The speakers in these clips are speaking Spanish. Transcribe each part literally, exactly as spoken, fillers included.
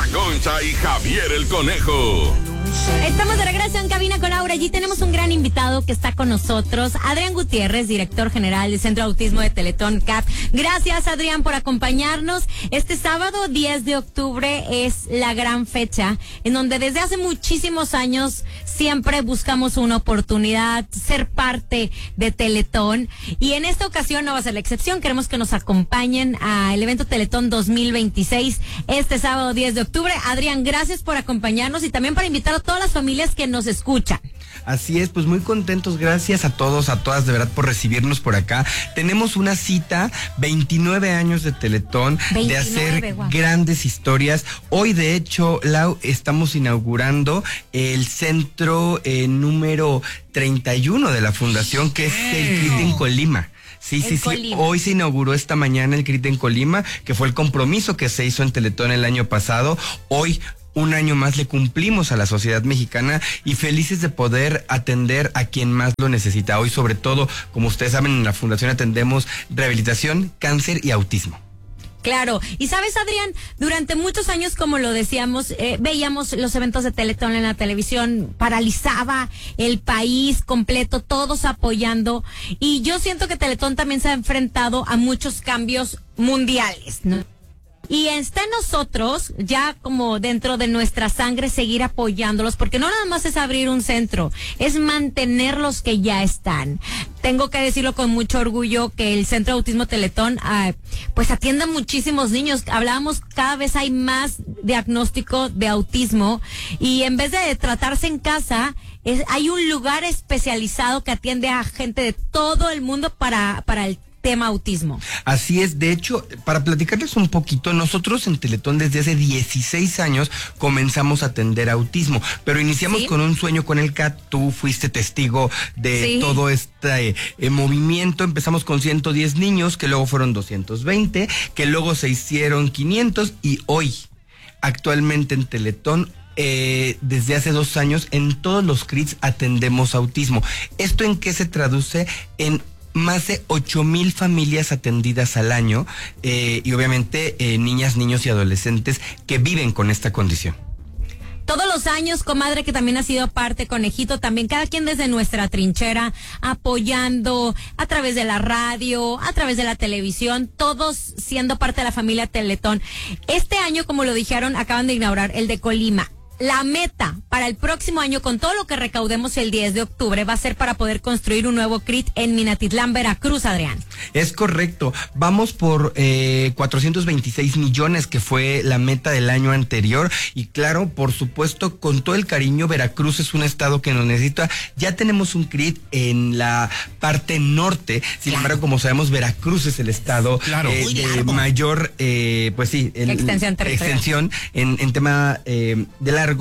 Concha y Javier el Conejo. Estamos de regreso en Cabina con Aura. Allí tenemos un gran invitado que está con nosotros, Adrián Gutiérrez, director general del Centro de Autismo de Teletón C A T. Gracias, Adrián, por acompañarnos. Este sábado diez de octubre es la gran fecha en donde desde hace muchísimos años siempre buscamos una oportunidad, ser parte de Teletón. Y en esta ocasión no va a ser la excepción. Queremos que nos acompañen al evento Teletón dos mil veintiséis este sábado diez de octubre. Adrián, gracias por acompañarnos y también para invitar a todas las familias que nos escuchan. Así es, pues muy contentos, gracias a todos, a todas de verdad por recibirnos por acá. Tenemos una cita, veintinueve años de Teletón, veintinueve, de hacer wow. grandes historias. Hoy de hecho, Lau, estamos inaugurando el centro eh, número treinta y uno de la fundación, que es el C R I T en Colima. Sí, sí, sí. Hoy se inauguró esta mañana el C R I T en Colima, que fue el compromiso que se hizo en Teletón el año pasado. Hoy un año más le cumplimos a la sociedad mexicana y felices de poder atender a quien más lo necesita. Hoy, sobre todo, como ustedes saben, en la Fundación atendemos rehabilitación, cáncer y autismo. Claro, y sabes, Adrián, durante muchos años, como lo decíamos, eh, veíamos los eventos de Teletón en la televisión, paralizaba el país completo, todos apoyando, y yo siento que Teletón también se ha enfrentado a muchos cambios mundiales, ¿no? Y está en nosotros, ya como dentro de nuestra sangre, seguir apoyándolos, porque no nada más es abrir un centro, es mantener los que ya están. Tengo que decirlo con mucho orgullo que el Centro de Autismo Teletón, ah, pues atiende a muchísimos niños. Hablábamos, cada vez hay más diagnóstico de autismo y en vez de tratarse en casa, es, hay un lugar especializado que atiende a gente de todo el mundo para, para el tema autismo. Así es, de hecho, para platicarles un poquito, nosotros en Teletón desde hace dieciséis años comenzamos a atender autismo, pero iniciamos ¿Sí? con un sueño con el C A T, tú fuiste testigo de ¿Sí? todo este eh, movimiento. Empezamos con ciento diez niños, que luego fueron doscientos veinte, que luego se hicieron quinientos y hoy, actualmente en Teletón, Eh, desde hace dos años, en todos los C R I Ts atendemos autismo. ¿Esto en qué se traduce? En más de ocho mil familias atendidas al año eh, y obviamente eh, niñas, niños y adolescentes que viven con esta condición. Todos los años, comadre, que también ha sido parte, conejito, también cada quien desde nuestra trinchera, apoyando a través de la radio, a través de la televisión, todos siendo parte de la familia Teletón. Este año, como lo dijeron, acaban de inaugurar el de Colima. La meta para el próximo año, con todo lo que recaudemos el diez de octubre, va a ser para poder construir un nuevo C R I T en Minatitlán, Veracruz, Adrián. Es correcto. Vamos por eh, cuatrocientos veintiséis millones, que fue la meta del año anterior. Y claro, por supuesto, con todo el cariño, Veracruz es un estado que nos necesita. Ya tenemos un C R I T en la parte norte. Sin claro. embargo, como sabemos, Veracruz es el estado claro. eh, de mayor, eh, pues sí, el, extensión, extensión en, en tema eh, de la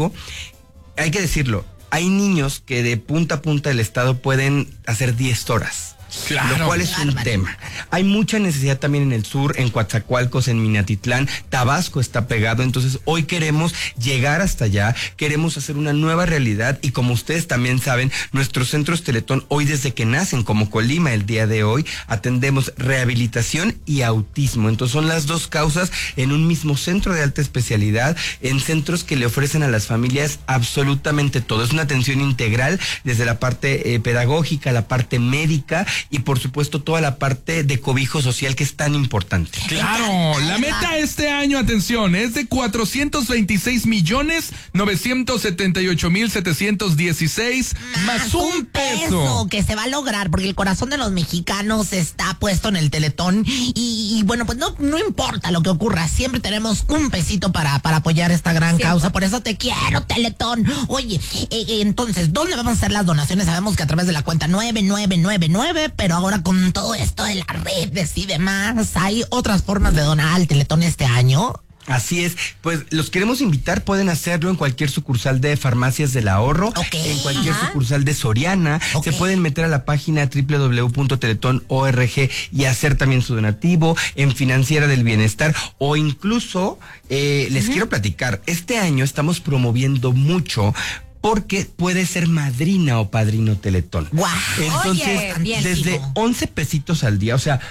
hay que decirlo, hay niños que de punta a punta del estado pueden hacer diez horas. Claro, lo cual es un bárbaro. tema. Hay mucha necesidad también en el sur, en Coatzacoalcos, en Minatitlán, Tabasco está pegado, entonces hoy queremos llegar hasta allá, queremos hacer una nueva realidad y como ustedes también saben, nuestros centros Teletón hoy desde que nacen, como Colima el día de hoy, atendemos rehabilitación y autismo, entonces son las dos causas en un mismo centro de alta especialidad, en centros que le ofrecen a las familias absolutamente todo, es una atención integral desde la parte eh, pedagógica, la parte médica y por supuesto toda la parte de cobijo social que es tan importante. Claro, la meta este año, atención, es de cuatrocientos veintiséis millones novecientos setenta y ocho mil setecientos dieciséis más, más un peso. peso que se va a lograr porque el corazón de los mexicanos está puesto en el Teletón y, y bueno, pues no, no importa lo que ocurra, siempre tenemos un pesito para, para apoyar esta gran sí. causa, por eso te quiero, Teletón. Oye, eh, entonces, ¿dónde vamos a hacer las donaciones? Sabemos que a través de la cuenta nueve nueve nueve nueve, pero ahora con todo esto de las redes y demás, ¿hay otras formas de donar al Teletón este año? Así es, pues los queremos invitar, pueden hacerlo en cualquier sucursal de Farmacias del Ahorro, okay. en cualquier Ajá. sucursal de Soriana, okay. se pueden meter a la página doble u doble u doble u punto teletón punto org y hacer también su donativo, en Financiera del Bienestar, o incluso, eh, les uh-huh. quiero platicar, este año estamos promoviendo mucho porque puede ser madrina o padrino Teletón. Wow. Entonces, Oye, desde once pesitos al día, o sea,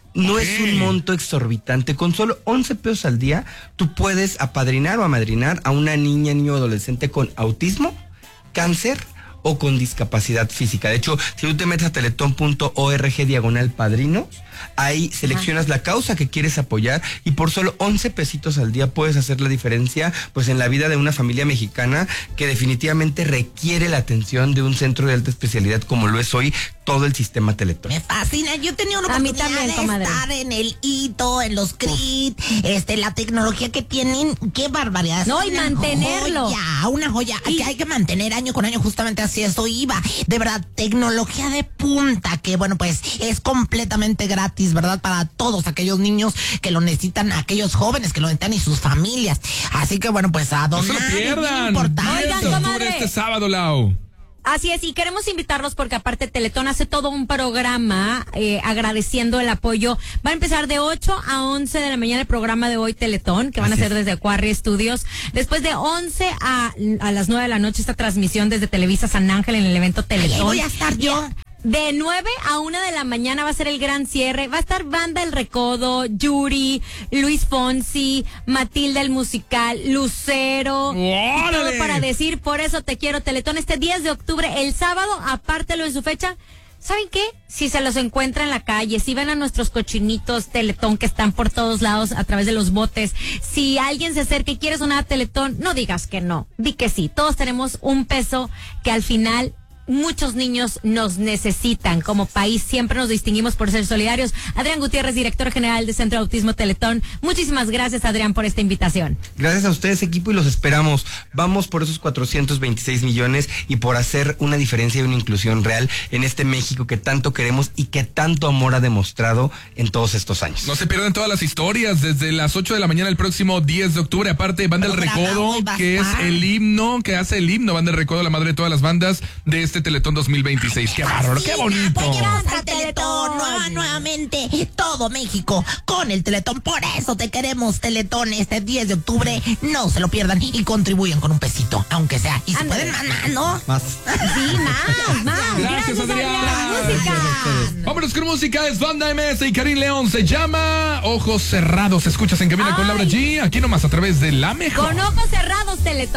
No Ok. es un monto exorbitante. Con solo once pesos al día, tú puedes apadrinar o amadrinar a una niña, niño o adolescente con autismo, cáncer o con discapacidad física. De hecho, si tú te metes a teletón punto org diagonal padrinos, ahí seleccionas Ajá. la causa que quieres apoyar y por solo once pesitos al día puedes hacer la diferencia pues en la vida de una familia mexicana que definitivamente requiere la atención de un centro de alta especialidad como lo es hoy todo el sistema Teletón. Me fascina, yo tenía una A mí oportunidad también, de comadre. estar en el hito, en los C R I T, este, la tecnología que tienen, qué barbaridad. No, Es y una mantenerlo. Joya, una joya, Y- que hay que mantener año con año, justamente así eso iba. De verdad, tecnología de punta, que bueno, pues es completamente gratis, ¿verdad? Para todos aquellos niños que lo necesitan, aquellos jóvenes que lo necesitan y sus familias. Así que bueno, pues a No donar. se lo es bien pierdan. importante. diez de Oigan, octubre, comadre. este sábado, Lau. Así es, y queremos invitarlos porque aparte Teletón hace todo un programa eh, agradeciendo el apoyo. Va a empezar de ocho a once de la mañana el programa de hoy Teletón, que van Así a ser es. desde Quarry Studios. Después de once a, a las nueve de la noche esta transmisión desde Televisa San Ángel en el evento Ahí Teletón. voy a estar yo. De nueve a una de la mañana va a ser el gran cierre. Va a estar Banda El Recodo, Yuri, Luis Fonsi, Matilda el Musical, Lucero. Y ¡Órale! todo para decir, por eso te quiero, Teletón, este diez de octubre, el sábado, apártelo en su fecha. ¿Saben qué? Si se los encuentra en la calle, si ven a nuestros cochinitos Teletón que están por todos lados a través de los botes, si alguien se acerca y quiere sonar a Teletón, no digas que no, di que sí. Todos tenemos un peso que al final muchos niños nos necesitan. Como país siempre nos distinguimos por ser solidarios. Adrián Gutiérrez, director general de Centro de Autismo Teletón. Muchísimas gracias, Adrián, por esta invitación. Gracias a ustedes, equipo, y los esperamos. Vamos por esos cuatrocientos veintiséis millones y por hacer una diferencia y una inclusión real en este México que tanto queremos y que tanto amor ha demostrado en todos estos años. No se pierdan todas las historias desde las ocho de la mañana el próximo diez de octubre. Aparte, Banda El Programa Recodo, hoy va a que es estar. el himno, que hace el himno, Banda El Recodo, la madre de todas las bandas de este Teletón dos mil veintiséis. ¡Qué bárbaro, qué bonito! Apoyemos al Teletón. Teletón nueva- nuevamente, todo México con el Teletón. Por eso te queremos, Teletón, este diez de octubre. No se lo pierdan y contribuyan con un pesito, aunque sea. Y si Ándale. pueden más, ¿no? Más. Sí, más, más. Gracias, Adrián. Música. Vámonos con música, es Banda M S y Karim León. Se llama Ojos Cerrados. Escuchas en Cabina con Ay. Laura G. Aquí nomás a través de La Mejor. Con ojos cerrados, Teletón.